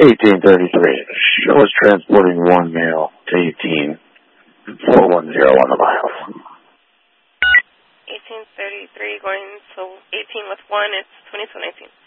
1833. Show is transporting one male to 18. 410 on the miles. 1833 going to 18 with 1. It's 2219.